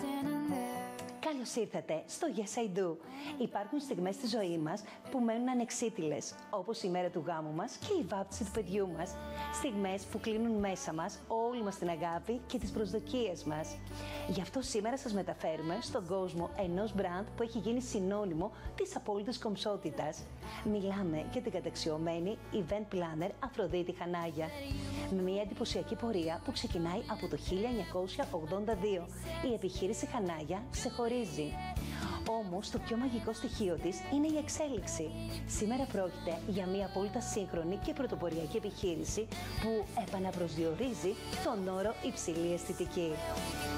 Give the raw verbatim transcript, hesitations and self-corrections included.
Καλώς ήρθατε στο Yes I Do. Υπάρχουν στιγμές στη ζωή μας που μένουν ανεξίτηλες, όπως η μέρα του γάμου μας και η βάπτιση του παιδιού μας. Στιγμές που κλείνουν μέσα μας όλη μας την αγάπη και τις προσδοκίες μας. Γι' αυτό σήμερα σας μεταφέρουμε στον κόσμο ενός μπραντ που έχει γίνει συνώνυμο της απόλυτης κομψότητας. Μιλάμε για την καταξιωμένη event planner Αφροδίτη Χανάγια. Με μια εντυπωσιακή πορεία που ξεκινάει από το χίλια εννιακόσια ογδόντα δύο, η επιχείρηση Χανάγια ξεχωρίζει. Όμως το πιο μαγικό στοιχείο της είναι η εξέλιξη. Σήμερα πρόκειται για μια απόλυτα σύγχρονη και πρωτοποριακή επιχείρηση που επαναπροσδιορίζει τον όρο υψηλή αισθητική.